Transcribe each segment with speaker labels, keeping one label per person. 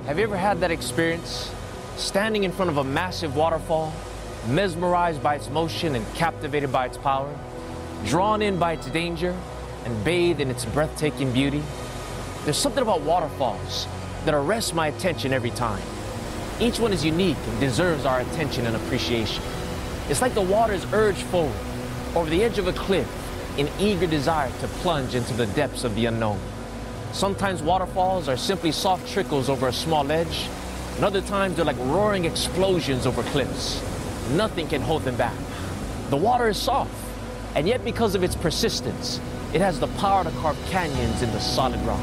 Speaker 1: Have you ever had that experience? Standing in front of a massive waterfall, mesmerized by its motion and captivated by its power, drawn in by its danger and bathed in its breathtaking beauty? There's something about waterfalls that arrests my attention every time. Each one is unique and deserves our attention and appreciation. It's like the water's urge forward, over the edge of a cliff, in eager desire to plunge into the depths of the unknown. Sometimes waterfalls are simply soft trickles over a small ledge, and other times they're like roaring explosions over cliffs. Nothing can hold them back. The water is soft, and yet because of its persistence, it has the power to carve canyons into solid rock.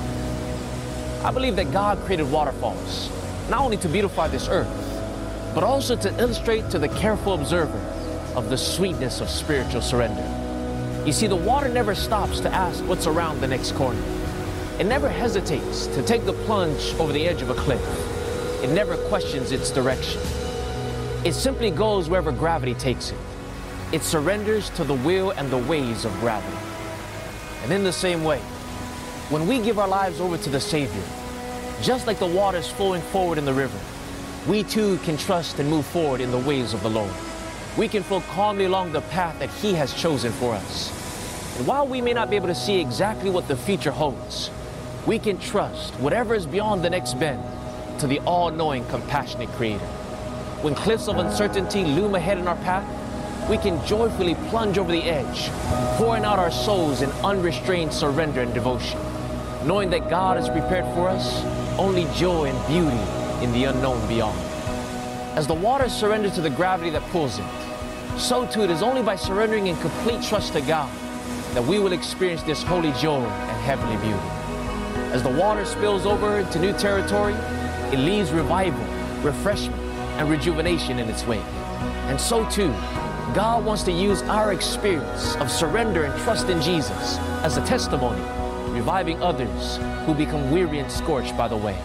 Speaker 1: I believe that God created waterfalls, not only to beautify this earth, but also to illustrate to the careful observer of the sweetness of spiritual surrender. You see, the water never stops to ask what's around the next corner. It never hesitates to take the plunge over the edge of a cliff. It never questions its direction. It simply goes wherever gravity takes it. It surrenders to the will and the ways of gravity. And in the same way, when we give our lives over to the Savior, just like the waters flowing forward in the river, we too can trust and move forward in the ways of the Lord. We can flow calmly along the path that He has chosen for us. And while we may not be able to see exactly what the future holds, we can trust whatever is beyond the next bend to the all-knowing, compassionate Creator. When cliffs of uncertainty loom ahead in our path, we can joyfully plunge over the edge, pouring out our souls in unrestrained surrender and devotion, knowing that God has prepared for us only joy and beauty in the unknown beyond. As the water surrenders to the gravity that pulls it, so too it is only by surrendering in complete trust to God that we will experience this holy joy and heavenly beauty. As the water spills over into new territory, it leaves revival, refreshment, and rejuvenation in its wake. And so too, God wants to use our experience of surrender and trust in Jesus as a testimony, reviving others who become weary and scorched by the way.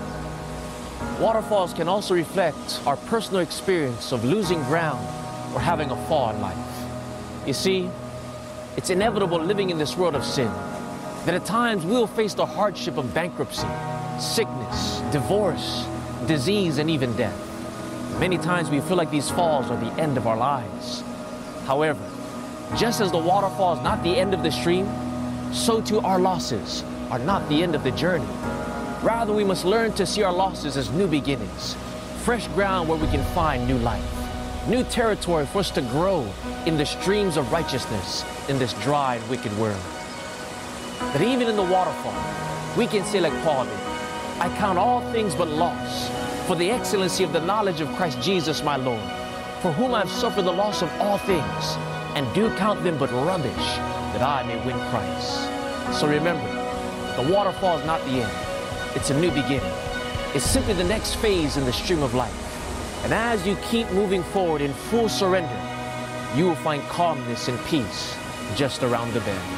Speaker 1: Waterfalls can also reflect our personal experience of losing ground or having a fall in life. You see, it's inevitable living in this world of sin that at times we will face the hardship of bankruptcy, sickness, divorce, disease, and even death. Many times we feel like these falls are the end of our lives. However, just as the waterfall is not the end of the stream, so too our losses are not the end of the journey. Rather, we must learn to see our losses as new beginnings, fresh ground where we can find new life, new territory for us to grow in the streams of righteousness in this dry and wicked world. But even in the waterfall, we can say like Paul did, I count all things but loss for the excellency of the knowledge of Christ Jesus my Lord, for whom I have suffered the loss of all things, and do count them but rubbish, that I may win Christ. So remember, the waterfall is not the end. It's a new beginning. It's simply the next phase in the stream of life. And as you keep moving forward in full surrender, you will find calmness and peace just around the bend.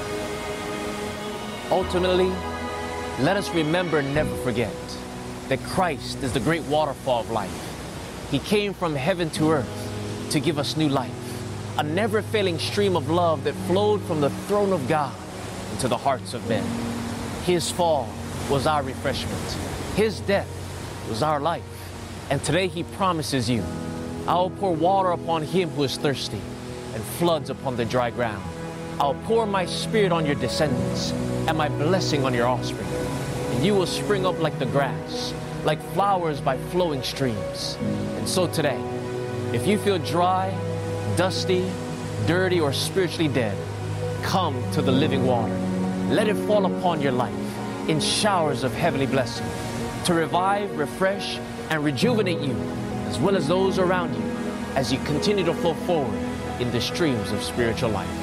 Speaker 1: Ultimately, let us remember and never forget that Christ is the great waterfall of life. He came from heaven to earth to give us new life, a never-failing stream of love that flowed from the throne of God into the hearts of men. His fall was our refreshment. His death was our life. And today He promises you, I will pour water upon him who is thirsty and floods upon the dry ground. I'll pour my Spirit on your descendants and my blessing on your offspring. And you will spring up like the grass, like flowers by flowing streams. And so today, if you feel dry, dusty, dirty, or spiritually dead, come to the living water. Let it fall upon your life in showers of heavenly blessing to revive, refresh, and rejuvenate you, as well as those around you, as you continue to flow forward in the streams of spiritual life.